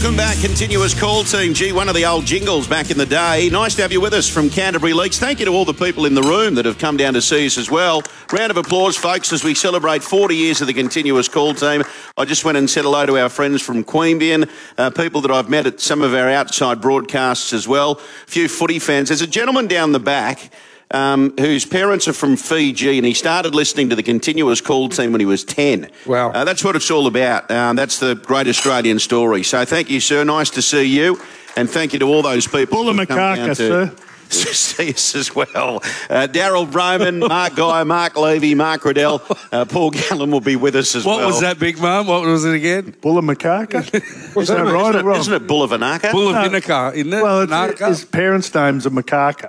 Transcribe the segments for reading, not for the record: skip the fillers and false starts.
Welcome back, Continuous Call Team. Gee, one of the old jingles back in the day. Nice to have you with us from Canterbury Leaks. Thank you to all the people in the room that have come down to see us as well. Round of applause, folks, as we celebrate 40 years of the Continuous Call Team. I just went and said hello to our friends from Queanbeyan, people that I've met at some of our outside broadcasts as well. A few footy fans. There's a gentleman down the back whose parents are from Fiji, and he started listening to the Continuous Call Team when he was 10. Wow. That's what it's all about. That's the great Australian story. So thank you, sir. Nice to see you. And thank you to all those people. Bullamakaka, sir. See us as well. Daryl Broman, Mark Guy, Mark Levy, Mark Riddell, Paul Gallen will be with us as well. What was that, Big Mum? What was it again? Bullamakaka? Is that right or wrong? Isn't it Bullavanaka? Bullavinaka, isn't it? Well, his parents' name's a Makaka.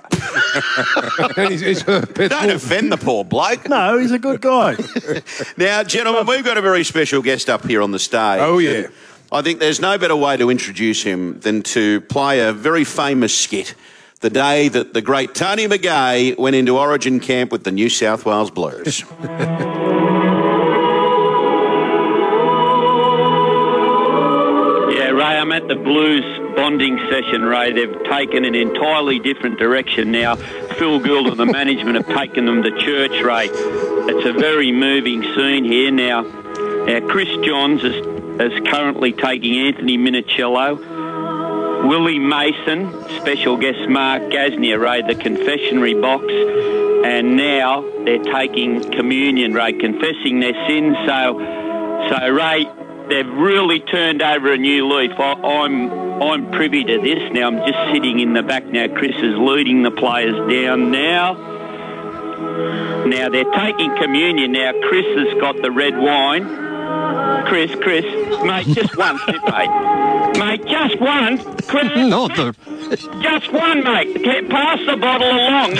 Don't offend the poor bloke. No, he's a good guy. Now, gentlemen, we've got a very special guest up here on the stage. Oh, yeah. I think there's no better way to introduce him than to play a very famous skit. The day that the great Tony McGay went into Origin camp with the New South Wales Blues. Yeah, Ray, I'm at the Blues bonding session, Ray. They've taken an entirely different direction now. Phil Gould and the management have taken them to church, Ray. It's a very moving scene here now. Chris Johns is currently taking Anthony Minicello. Willie Mason, special guest Mark Gasnier, Ray, the confessionary box, and now they're taking communion, Ray, confessing their sins. So Ray, they've really turned over a new leaf. I'm privy to this now. I'm just sitting in the back now. Chris is leading the players down now. Now they're taking communion. Now Chris has got the red wine. Chris, mate, just one sip, mate. Mate, just one. Chris, just one, mate. Pass the bottle along.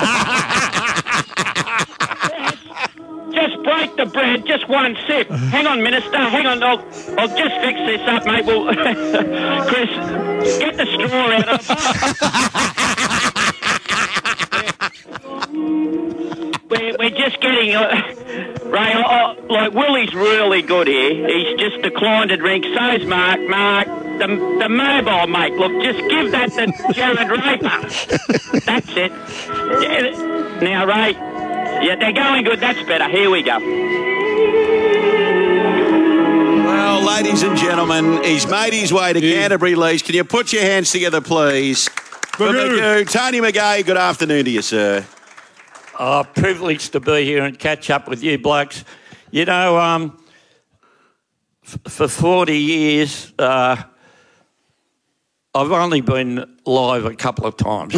Just break the bread, just one sip. Hang on, Minister, hang on. I'll just fix this up, mate. Well, Chris, get the straw out. We're just getting... Ray, like, Willie's really good here. He's just declined a drink. So's Mark. Mark, the mobile, mate. Look, just give that to Jared Raper. That's it. Now, Ray, yeah, they're going good. That's better. Here we go. Well, ladies and gentlemen, he's made his way to Canterbury Leaks. Can you put your hands together, please? For Magoo. Tony McGay, good afternoon to you, sir. Privileged to be here and catch up with you blokes. You know, for 40 years, I've only been live a couple of times.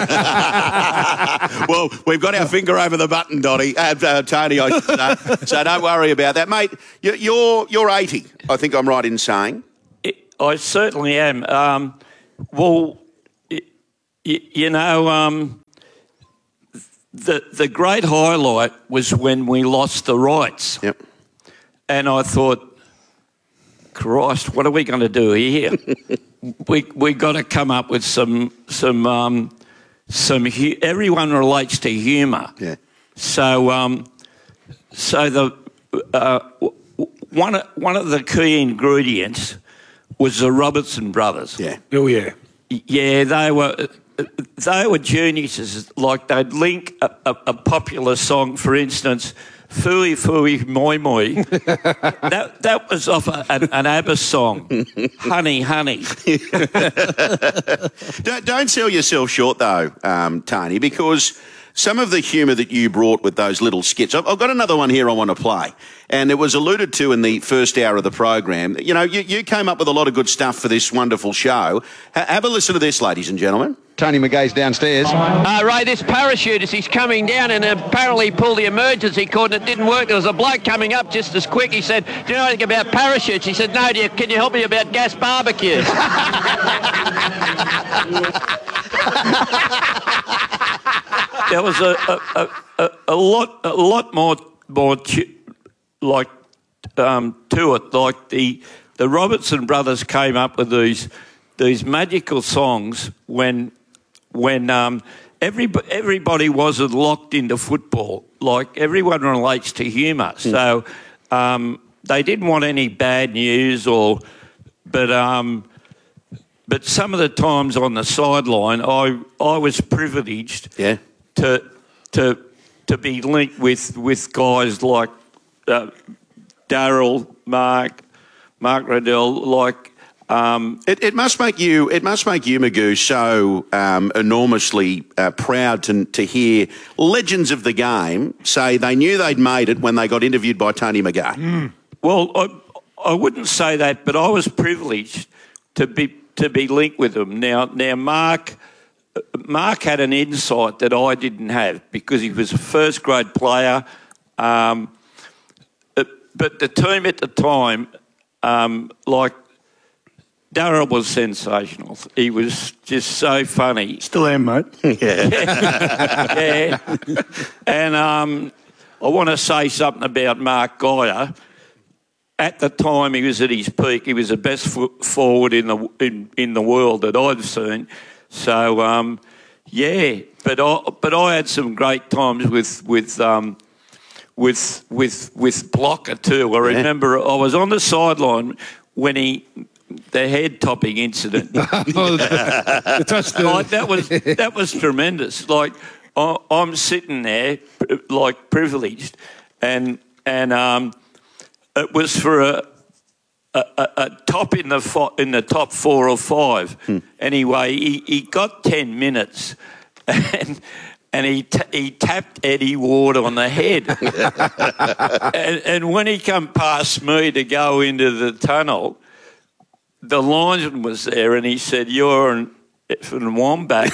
Well, we've got our finger over the button, Tony, I should say. So don't worry about that. Mate, you're 80, I think I'm right in saying. I certainly am. Well, you know... The great highlight was when we lost the rights. Yep. And I thought, Christ, what are we going to do here? we got to come up with some everyone relates to humour. Yeah. So the one of the key ingredients was the Robertson brothers. Yeah. Oh, yeah. Yeah, they were geniuses. Like, they'd link a popular song, for instance, Fooey Fooey Moi Moi. that was off an ABBA song, Honey Honey. Don't sell yourself short, though, Tony, because some of the humour that you brought with those little skits, I've got another one here I want to play, and it was alluded to in the first hour of the program. You know, you came up with a lot of good stuff for this wonderful show. Have a listen to this, ladies and gentlemen. Tony McGay's downstairs. Ray, this parachutist, he's coming down and apparently pulled the emergency cord and it didn't work. There was a bloke coming up just as quick. He said, do you know anything about parachutes? He said, no, can you help me about gas barbecues? There was a lot more to it. Like the Robertson brothers came up with these magical songs when everybody wasn't locked into football. Like, everyone relates to humour. So they didn't want any bad news but but some of the times on the sideline, I was privileged to be linked with guys like Darryl, Mark Riddell, like. It must make you, Magoo, so enormously proud to hear legends of the game say they knew they'd made it when they got interviewed by Tony McGay. Well, I wouldn't say that, but I was privileged to be linked with them. Now, Mark had an insight that I didn't have because he was a first grade player. But the team at the time, like. Darryl was sensational. He was just so funny. Still am, mate. Yeah. And I want to say something about Mark Geyer. At the time he was at his peak, he was the best forward in the world that I've seen. So but I had some great times with Blocker too. I remember I was on the sideline when the head topping incident. That was tremendous. Like I'm sitting there, like privileged, and it was for a top in the top 4 or 5. Anyway, he got 10 minutes, and he tapped Eddie Ward on the head, and when he come past me to go into the tunnel. The linesman was there and he said, "You're an effing wombat."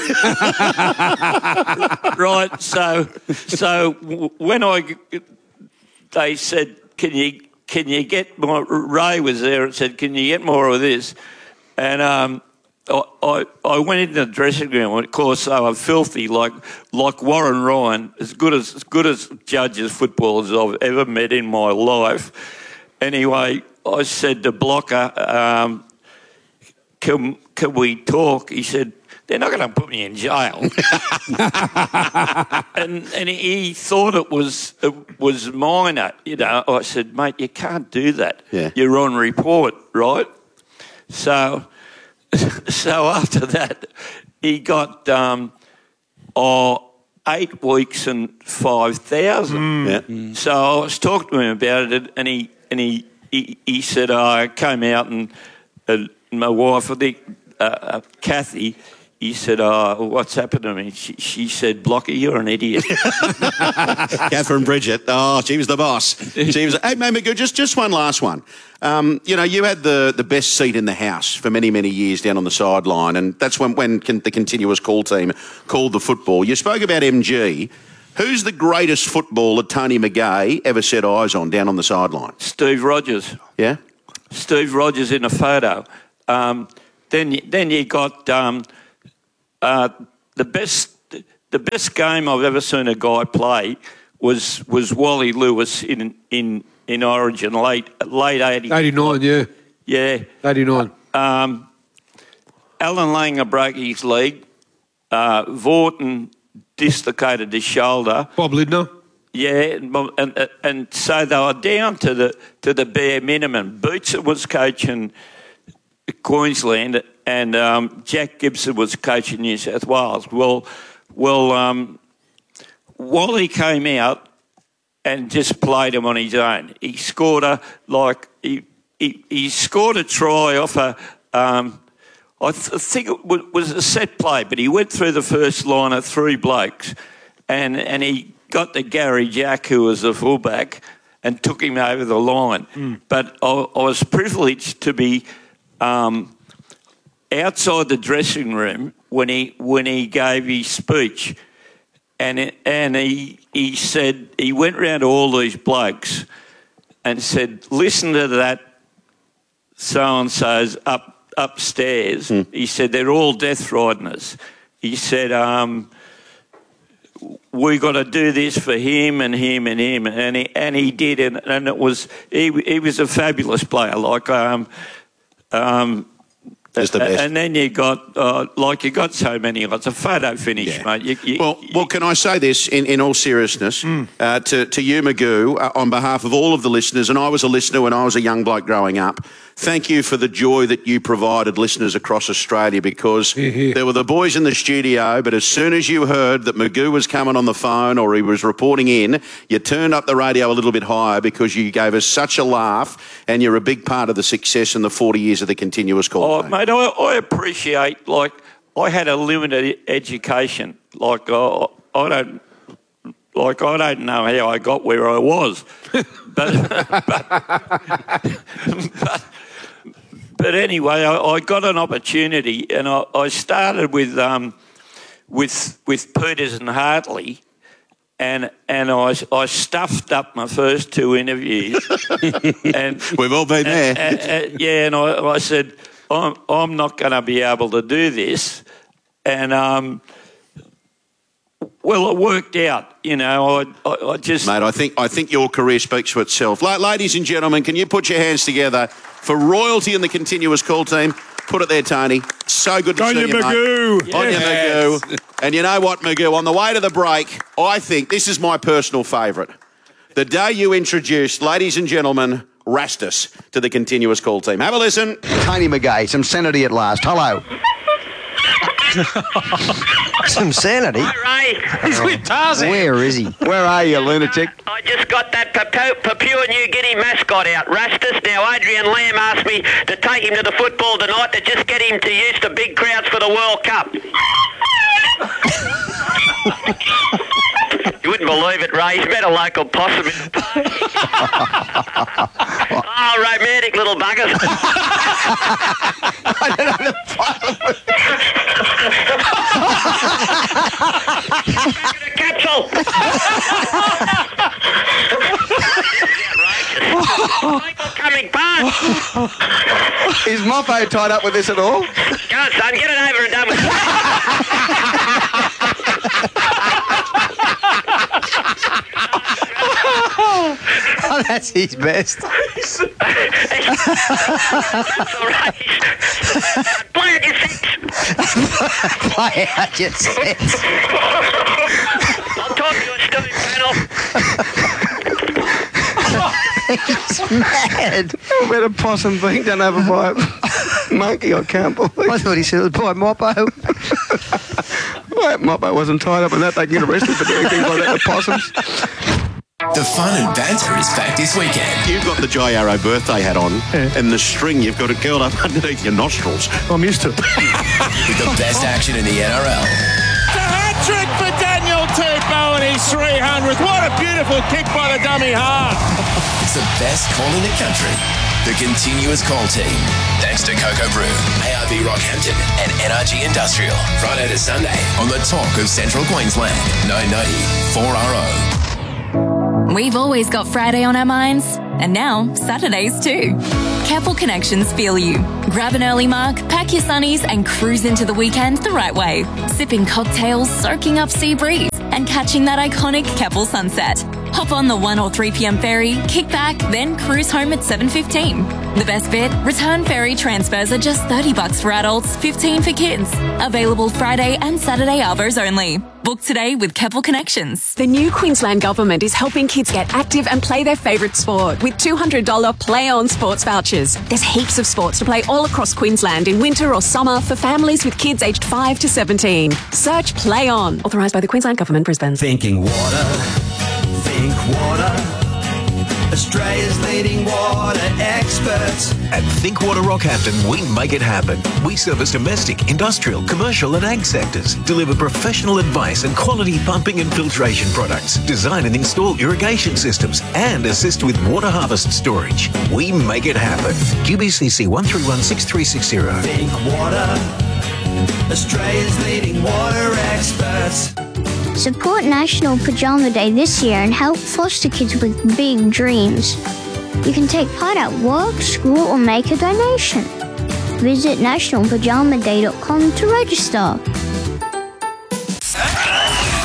Right, so when they said, can you get more, Ray was there and said, "Can you get more of this?" And I went into the dressing room. Of course, they were filthy, like Warren Ryan, as good as judges, footballers I've ever met in my life. Anyway, I said to Blocker, Can we talk? He said, "They're not going to put me in jail." and he thought it was minor. You know, I said, "Mate, you can't do that. Yeah. You're on report, right?" So after that, he got 8 weeks and 5,000. Yeah. So I was talking to him about it, and he said, I came out and my wife, I think, Kathy, he said, "What's happened to me?" She said, "Blocker, you're an idiot." Catherine Bridget. Oh, she was the boss. She was. Hey, mate, Magoo, just one last one. You had the best seat in the house for many, many years down on the sideline, and that's when the continuous call team called the football. You spoke about MG. Who's the greatest footballer Tony McGay ever set eyes on down on the sideline? Steve Rogers. Yeah? Steve Rogers in a photo. Then you got the best game I've ever seen a guy play was Wally Lewis in Origin late 80. 89, yeah. Yeah. 89. Alan Langer broke his leg. Vorton dislocated his shoulder. Bob Lidner. Yeah, and so they were down to the bare minimum. Boots was coaching Queensland, and Jack Gibson was coaching New South Wales. Well, Wally came out and just played him on his own. He scored he scored a try off a. I think it was a set play, but he went through the first line of 3 blokes, and he got to Gary Jack, who was the fullback, and took him over the line. But I was privileged to be outside the dressing room when he gave his speech, and he said, he went round to all these blokes and said, "Listen to that so and so's upstairs." He said, "They're all death riding us." He said, "We got to do this for him and him and him," and he did, and it was he was a fabulous player. Like is the best. And then you got, you got so many. It's a photo finish, mate. Well, can I say this in all seriousness to you, Magoo, on behalf of all of the listeners, and I was a listener when I was a young bloke growing up, thank you for the joy that you provided listeners across Australia, because there were the boys in the studio, but as soon as you heard that Magoo was coming on the phone or he was reporting in, you turned up the radio a little bit higher because you gave us such a laugh, and you're a big part of the success in the 40 years of the continuous call. Oh, mate, I appreciate, I had a limited education. I don't know how I got where I was. But anyway, I got an opportunity, and I started with Peters and Hartley, and I stuffed up my first 2 interviews. And we've all been there. And I said, I'm not going to be able to do this, and well, it worked out. I just... Mate, I think your career speaks for itself. Ladies and gentlemen, can you put your hands together for royalty in the continuous call team? Put it there, Tony. So good to see you, Magoo. mate. On you, Magoo. And you know what, Magoo? On the way to the break, I think this is my personal favourite. The day you introduced, ladies and gentlemen, Rastus to the continuous call team. Have a listen. Tony McGay, some sanity at last. Hello. Some sanity? Ray, He's with Tarzan. Where is he? Where are you, lunatic? I just got that Papua New Guinea mascot out, Rastus. Now, Adrian Lamb asked me to take him to the football tonight to just get him to use the big crowds for the World Cup. You wouldn't believe it, Ray. He's met a local possum in the park. Oh, romantic little buggers. I don't know the possum. Back in a capsule. Michael coming past. Is Moffo tied up with this at all? Go on, son. Get it over and done with. Oh, that's his best. That's all right. Play at your six. Play out your sets. I'll talk to you, Steve Panel. He's mad. Where the possum being done over by a monkey, I can't believe. I thought he said it was by Moppo. Well, Moppo wasn't tied up in that. They'd get arrested for doing things like that to possums. The fun and banter is back this weekend. You've got the Jai Arrow birthday hat on, and the string you've got it curled up underneath your nostrils. I'm used to it. With the best action in the NRL. It's a hat-trick for Daniel Tupou and his 300th. What a beautiful kick by the dummy half. It's the best call in the country. The continuous call team. Thanks to Cocoa Brew, ARB Rockhampton and NRG Industrial. Friday to Sunday on the talk of Central Queensland. 990 4RO. We've always got Friday on our minds, and now Saturdays too. Keppel Connections feel you. Grab an early mark, pack your sunnies, and cruise into the weekend the right way. Sipping cocktails, soaking up sea breeze, and catching that iconic Keppel sunset. Hop on the 1 or 3 p.m. ferry, kick back, then cruise home at 7:15. The best bit? Return ferry transfers are just $30 for adults, $15 for kids. Available Friday and Saturday arvos only. Book today with Keppel Connections. The new Queensland Government is helping kids get active and play their favourite sport with $200 Play On sports vouchers. There's heaps of sports to play all across Queensland in winter or summer for families with kids aged 5 to 17. Search Play On. Authorised by the Queensland Government, Brisbane. Thinking water, think water. Australia's leading water experts. At Think Water Rockhampton, we make it happen. We service domestic, industrial, commercial and ag sectors, deliver professional advice and quality pumping and filtration products, design and install irrigation systems, and assist with water harvest storage. We make it happen. QBCC 1316360. Think water, Australia's leading water experts. Support National Pajama Day this year and help foster kids with big dreams. You can take part at work, school, or make a donation. Visit nationalpajamaday.com to register.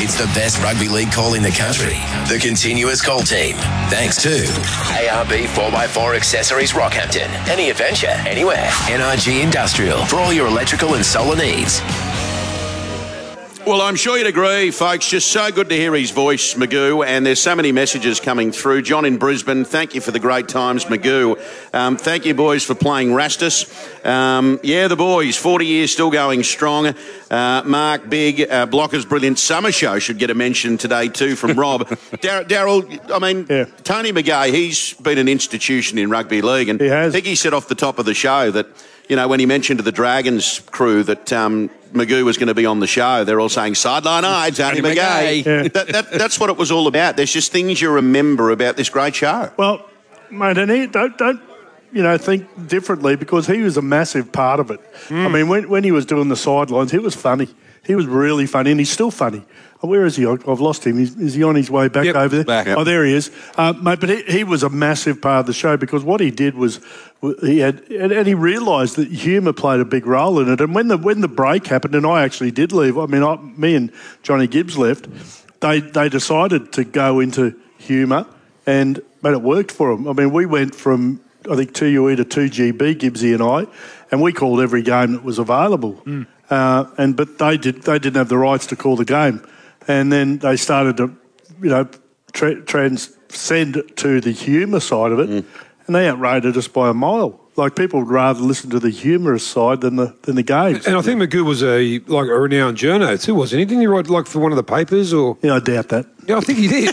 It's the best rugby league call in the country. The Continuous Call Team. Thanks to ARB 4x4 Accessories Rockhampton. Any adventure, anywhere. NRG Industrial for all your electrical and solar needs. Well, I'm sure you'd agree, folks. Just so good to hear his voice, Magoo. And there's so many messages coming through. John in Brisbane, thank you for the great times, Magoo. Thank you, boys, for playing Rastus. The boys, 40 years, still going strong. Mark, big. Blocker's brilliant summer show should get a mention today too from Rob. Daryl, Tony McGay, he's been an institution in rugby league. And he has. Piggy said off the top of the show that, when he mentioned to the Dragons crew that Magoo was going to be on the show, they're all saying, sideline eye, Tony McGay. Yeah. That's what it was all about. There's just things you remember about this great show. Well, mate, and don't think differently, because he was a massive part of it. I mean, when he was doing the sidelines, he was funny. He was really funny, and he's still funny. Where is he? I've lost him. Is he on his way back over there? Back. Oh, there he is. Mate, but he was a massive part of the show, because what he did was he realised that humour played a big role in it. And when the break happened, and I actually did leave, me and Johnny Gibbs left, they decided to go into humour, but it worked for them. I mean, we went from, I think, 2UE to 2GB, Gibbsy and I, and we called every game that was available. But they didn't have the rights to call the game. And then they started to, transcend to the humour side of it, and they outrated us by a mile. Like, people would rather listen to the humorous side than the games. And I think Magoo was a renowned journo too, wasn't he? Didn't he write for one of the papers or? Yeah, I doubt that. Yeah, I think he did.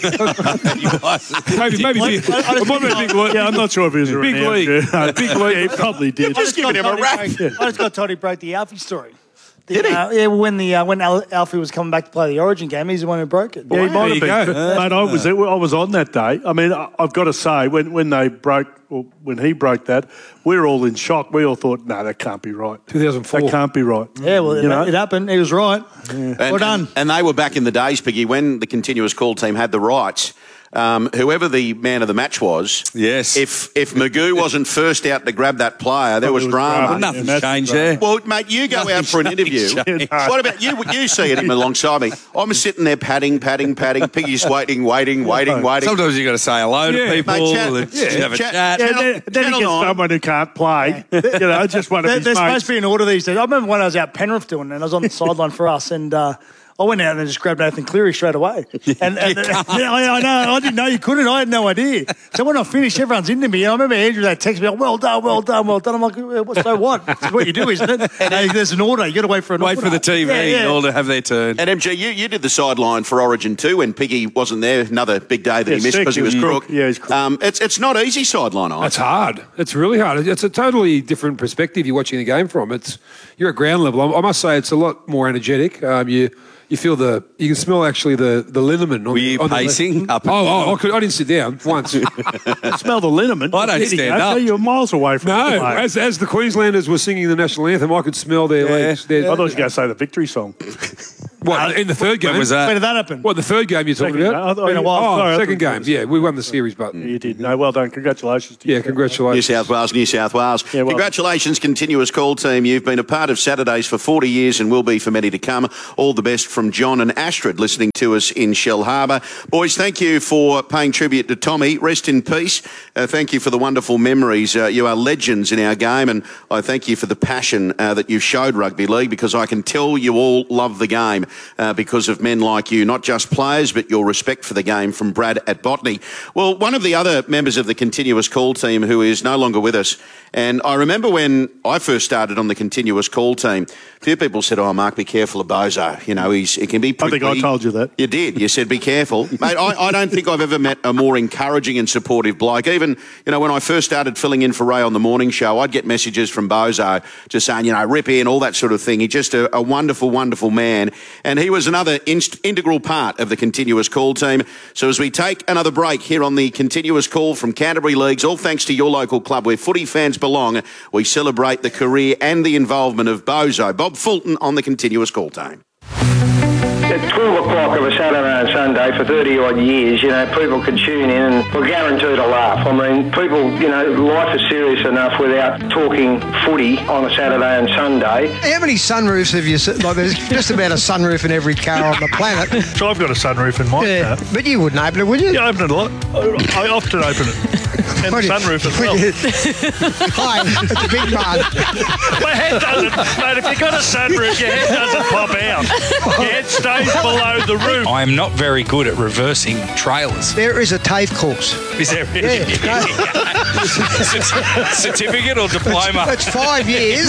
maybe. I'm not sure if he was a big league. Big league. He probably did. Just giving him a rap. I just got told he broke the Alfie story. Did he? When Alfie was coming back to play the Origin game, he's the one who broke it. Yeah, he might have been. Mate, I was on that day. I mean, I've got to say, when he broke that, we were all in shock. We all thought, no, that can't be right. 2004. That can't be right. Yeah, well, it happened. He was right. Yeah. Well done. And they were back in the days, Piggy, when the Continuous Call Team had the rights. Whoever the man of the match was, yes. If Magoo wasn't first out to grab that player, there was drama. Well, nothing's changed there. Well, mate, you go out for an interview. What about you? You see him alongside me. I'm sitting there padding. Piggy's waiting. Sometimes you got to say hello to people. Mate, have a chat. Then he gets someone who can't play. Just one of his There's mates. supposed to be an order these days. I remember when I was out Penrith doing it, and I was on the sideline for us, and I went out and just grabbed Nathan Cleary straight away. And I know, I didn't know you couldn't. I had no idea. So when I finished, everyone's into me. And I remember Andrew, they texted me, well done. I'm like, so what? This is what you do, isn't it? And there's an order. You got to wait for an order. Wait for the TV all to have their turn. And MG, you did the sideline for Origin too, when Piggy wasn't there. Another big day that he missed because he was crook. Yeah, he's crook. It's not easy sideline. It's hard. It's really hard. It's a totally different perspective you're watching the game from. You're at ground level. I must say it's a lot more energetic. You feel you can smell actually the liniment. Were you pacing up? I didn't sit down once. Smell the liniment? I don't stand up. You're miles away from No, as the Queenslanders were singing the national anthem, I could smell their legs. I thought you were going to say the victory song. What, in the third game? When was that? When did that happen? What, the third game you're talking about? Been a while. Second game. Yeah, we won the series, but you did. No, well done. Congratulations to you. Yeah, congratulations. New South Wales. Yeah, well, congratulations, Continuous Call Team. You've been a part of Saturdays for 40 years and will be for many to come. All the best from John and Astrid listening to us in Shell Harbour. Boys, thank you for paying tribute to Tommy. Rest in peace. Thank you for the wonderful memories. You are legends in our game, and I thank you for the passion that you've showed rugby league, because I can tell you all love the game because of men like you, not just players, but your respect for the game, from Brad at Botany. Well, one of the other members of the Continuous Call Team who is no longer with us, and I remember when I first started on the Continuous Call Team, a few people said, "Oh, Mark, be careful of Bozo. You know, he can be prickly." I think I told you that. You did. You said, be careful. Mate, I don't think I've ever met a more encouraging and supportive bloke. Even, when I first started filling in for Ray on the morning show, I'd get messages from Bozo just saying, rip in, all that sort of thing. He's just a wonderful, wonderful man. And he was another integral part of the Continuous Call Team. So as we take another break here on the Continuous Call from Canterbury Leagues, all thanks to your local club where footy fans belong, we celebrate the career and the involvement of Bozo. Bob Fulton on the Continuous Call Team. at 12 o'clock of a Saturday and Sunday for 30 odd years, you know, people can tune in and we're guaranteed a laugh. I mean, people, you know, life is serious enough without talking footy on a Saturday and Sunday. How many sunroofs have you seen? Like, there's just about a sunroof in every car on the planet. So I've got a sunroof in my car. But you wouldn't open it, would you? Yeah, I open it a lot. I often open it. And the sunroof as well. Hi, it's a big man. My head doesn't, mate, if you've got a sunroof, your head doesn't pop out. Your head stays below the roof. I am not very good at reversing trailers. There is a TAFE course. Is there really? Yeah. Certificate or diploma? It's 5 years.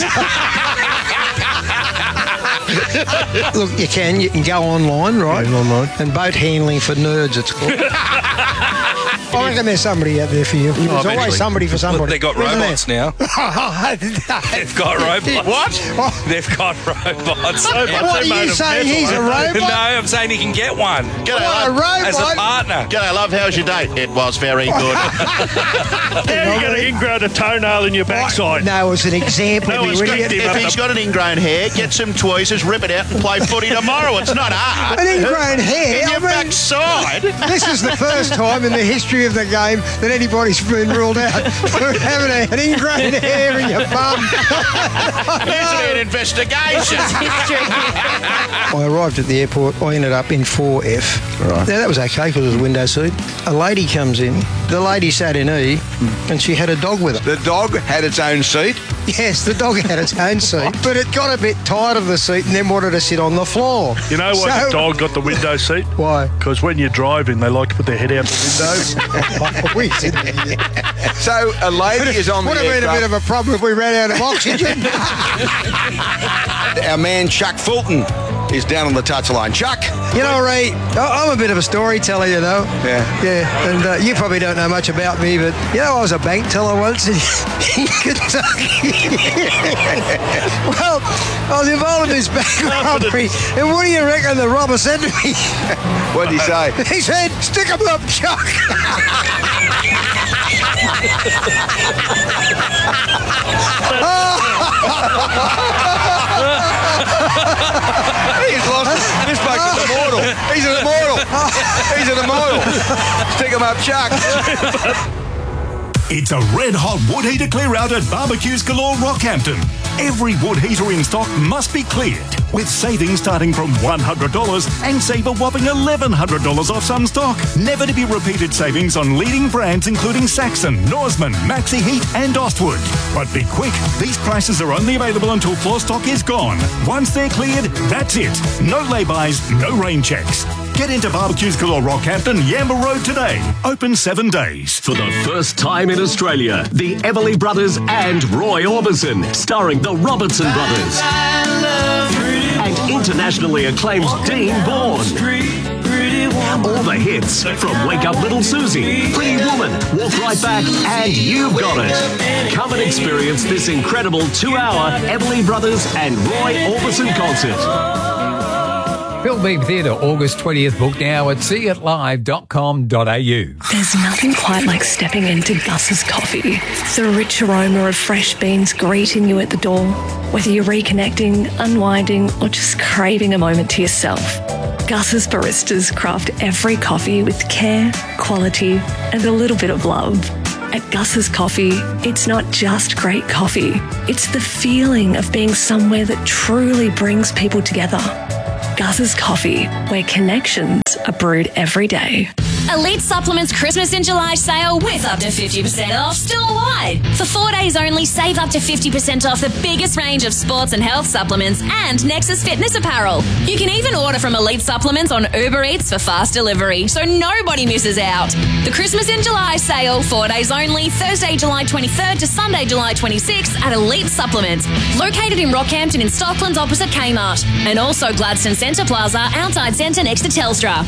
Look, you can go online, right? Online. And boat handling for nerds, it's called. I reckon there's somebody out there for you. There's always somebody for somebody. They've got robots now. They've got robots. What? They've got robots. What are you saying? He's a robot? No, I'm saying he can get one. What, a robot? As a partner. G'day, love. How's your day? It was very good. How are you going to ingrown a toenail in your backside? No, it's an example. No, if he's got an ingrown hair, get some tweezers, rip it out and play footy tomorrow. It's not hard. An ingrown hair? In your backside. This is the first time in the history of the game that anybody's been ruled out for having an ingrown hair in your bum. Usually an investigation. I arrived at the airport. I ended up in 4F. Right. Now, that was okay because it was a window seat. A lady comes in. The lady sat in E and she had a dog with her. The dog had its own seat? Yes, the dog had its own seat, but it got a bit tired of the seat and then wanted to sit on the floor. You know why the dog got the window seat? Why? Because when you're driving, they like to put their head out the window. So a lady is on the aircraft. Would have been a bit of a problem if we ran out of oxygen. Our man Chuck Fulton is down on the touchline. Chuck! You know, Ray, I'm a bit of a storyteller, you know. Yeah. Yeah, and you probably don't know much about me, but, you know, I was a bank teller once in Kentucky. Well, I was involved in this bank robbery, and what do you reckon the robber said to me? What did he say? He said, stick 'em up, Chuck. He's lost it. This bloke is immortal. He's an immortal. He's an immortal. Stick 'em up, Chuck. It's a red-hot wood heater clear-out at Barbecues Galore Rockhampton. Every wood heater in stock must be cleared, with savings starting from $100 and save a whopping $1,100 off some stock. Never to be repeated savings on leading brands including Saxon, Norseman, Maxi Heat and Ostwood. But be quick, these prices are only available until floor stock is gone. Once they're cleared, that's it. No lay-bys, no rain checks. Get into Barbecues Galore Rockhampton, Yamba Road today. Open 7 days. For the first time in Australia, the Everly Brothers and Roy Orbison, starring the Robertson Brothers. And internationally acclaimed Dean Bourne. All the hits from Wake Up Little Susie, Pretty Woman, Walk Right Back, and You've Got It. Come and experience this incredible 2-hour Everly Brothers and Roy Orbison concert. Bill Beam Theatre, August 20th. Book now at seeitlive.com.au. There's nothing quite like stepping into Gus's Coffee. The rich aroma of fresh beans greeting you at the door. Whether you're reconnecting, unwinding, or just craving a moment to yourself, Gus's baristas craft every coffee with care, quality, and a little bit of love. At Gus's Coffee, it's not just great coffee. It's the feeling of being somewhere that truly brings people together. Gus's Coffee, where connections are brewed every day. Elite Supplements Christmas in July sale with up to 50% off store-wide. For 4 days only, save up to 50% off the biggest range of sports and health supplements and Nexus Fitness apparel. You can even order from Elite Supplements on Uber Eats for fast delivery, so nobody misses out. The Christmas in July sale, 4 days only, Thursday, July 23rd to Sunday, July 26th at Elite Supplements. Located in Rockhampton in Stockland opposite Kmart. And also Gladstone Centre Plaza outside Centre next to Telstra.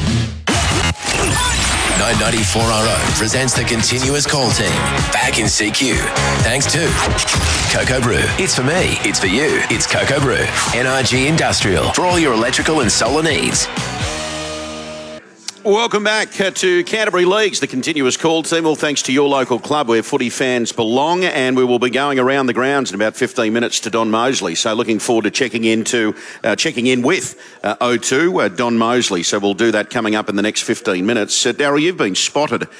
994RO presents the continuous call team back in CQ. Thanks to Cocoa Brew. It's for me, it's for you, it's Cocoa Brew. NRG Industrial for all your electrical and solar needs. Welcome back to Canterbury Leagues, the continuous call team. All thanks to your local club where footy fans belong, and we will be going around the grounds in about 15 minutes to Don Mosley. So looking forward to checking in with O2, Don Mosley. So we'll do that coming up in the next 15 minutes. Darryl, you've been spotted.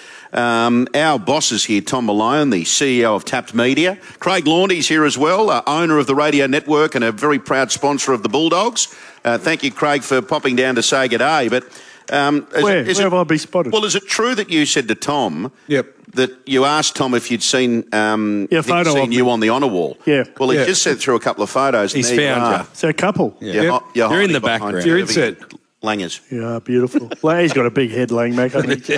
Our boss is here, Tom Malone, the CEO of Tapped Media. Craig Laundy's here as well, owner of the radio network and a very proud sponsor of the Bulldogs. Thank you, Craig, for popping down to say good day. But where have I been spotted? Well, is it true that you said to Tom that you asked Tom if you'd seen you on the honour wall? Yeah. Well, he just sent through a couple of photos. He's found you. So a couple. Yeah. You're in the background. You're in set. Langers. Yeah, beautiful. He's got a big head, Lang, mate.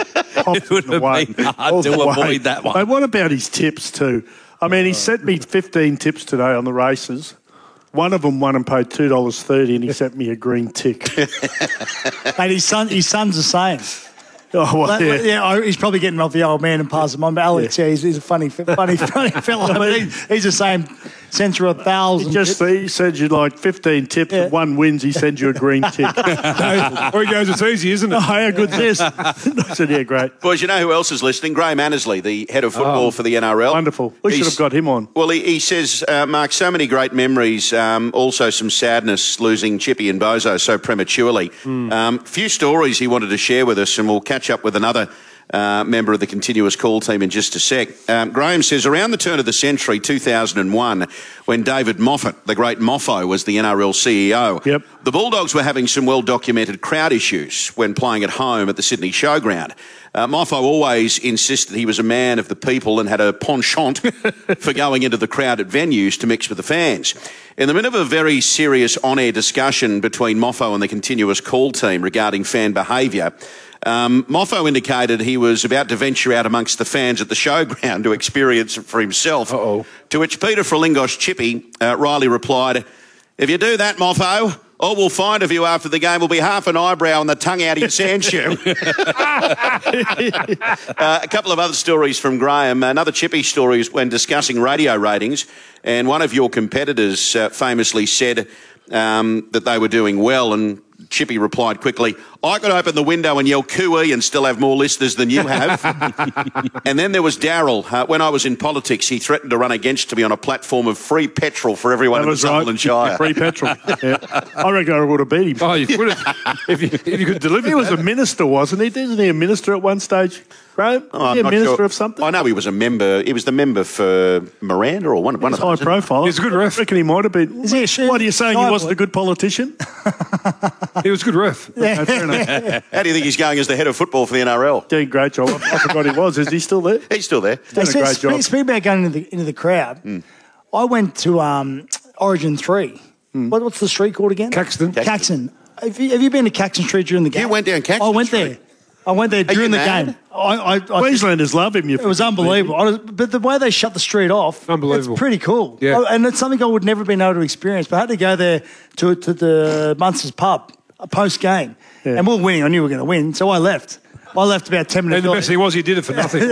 It would have been hard to avoid that one. Mate, what about his tips too? I mean, he sent me 15 tips today on the races. One of them won and paid $2.30, and he sent me a green tick. Mate, his son's the same. Oh, well, yeah, he's probably getting off the old man and pass him on. But Alex, he's a funny fella. I mean, he's the same. Sends you 1,000. He sends you like 15 tips. And one wins, he sends you a green tick. Or he goes, it's easy, isn't it? Oh, how good's this? I said, yeah, great. Boys, you know who else is listening? Graham Annesley, the head of football for the NRL. Wonderful. We should have got him on. Well, he says, Mark, so many great memories, also some sadness losing Chippy and Bozo so prematurely. Few stories he wanted to share with us, and we'll catch up with another member of the continuous call team in just a sec. Graham says, around the turn of the century, 2001, when David Moffat, the great Moffo, was the NRL CEO, the Bulldogs were having some well-documented crowd issues when playing at home at the Sydney Showground. Moffo always insisted he was a man of the people and had a penchant for going into the crowded venues to mix with the fans. In the middle of a very serious on-air discussion between Moffo and the continuous call team regarding fan behaviour, Moffo indicated he was about to venture out amongst the fans at the showground to experience it for himself. To which Peter Frelingos Chippy Riley replied, "If you do that, Moffo, all we'll find of you after the game will be half an eyebrow and the tongue out of your sand shoe." A couple of other stories from Graham. Another Chippy story is when discussing radio ratings, and one of your competitors famously said that they were doing well, and Chippy replied quickly, "I could open the window and yell cooey and still have more listeners than you have." And then there was Darryl. When I was in politics, he threatened to run against me on a platform of free petrol for everyone in the Sutherland Shire. Free petrol. Yeah. I reckon I would have beat him. Oh, you could have. if you could deliver He was a minister, wasn't he? Isn't he a minister at one stage? Graham? Was he a minister of something? I know he was a member. He was the member for Miranda or one of those. High profile. He's a good ref. I reckon he might have been. Is he a chef? What are you saying? He wasn't a good politician? He was a good ref. Yeah. Fair enough. How do you think he's going as the head of football for the NRL? Doing a great job. I forgot he was. Is he still there? He's still there. He's doing a great job. Speaking about going into the crowd, I went to Origin 3. What's the street called again? Caxton. Have you been to Caxton Street during the game? You went down Caxton I went Street? there. I went there during the game. Queenslanders love him. It was unbelievable. But the way they shut the street off, unbelievable. It's pretty cool. Yeah. And it's something I would never been able to experience. But I had to go there to the Munsters pub post-game. Yeah. And we were winning. I knew we were going to win. So I left. About 10 minutes. And the best thing was he did it for nothing.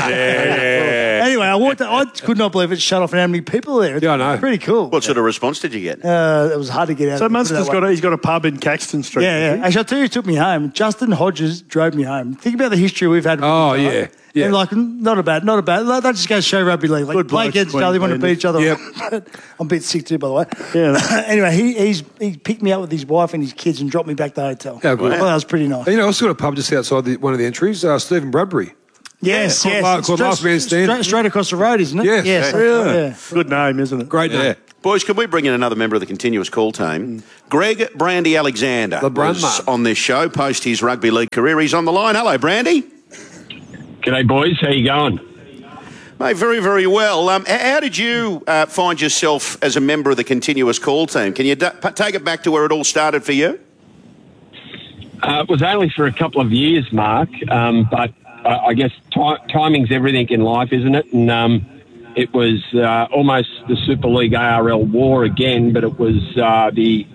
Anyway, I could not believe it shut off and how many people there. Yeah, I know. Pretty cool. What sort of response did you get? It was hard to get out. So Munster's he's got a pub in Caxton Street. Yeah. Actually, I'll tell you who took me home. Justin Hodges drove me home. Think about the history we've had. Oh, yeah. Yeah. And not a bad. That just goes to show rugby league. Like, play against each other, want to beat each other. Yep. I'm a bit sick too, by the way. Yeah. Anyway, he picked me up with his wife and his kids and dropped me back to the hotel. How good. Well, that was pretty nice. You know, I also got a pub just outside one of the entries, Stephen Bradbury. Yes. Called Last Man Standing. Straight across the road, isn't it? Yes. Yeah. Good name, isn't it? Great name. Boys, can we bring in another member of the continuous call team? Greg Brandy Alexander was on this show post his rugby league career. He's on the line. Hello, Brandy. G'day, boys. How you going? Mate, very, very well. How did you find yourself as a member of the continuous call team? Can you take it back to where it all started for you? It was only for a couple of years, Mark, but I guess timing's everything in life, isn't it? And it was almost the Super League ARL war again, but it was the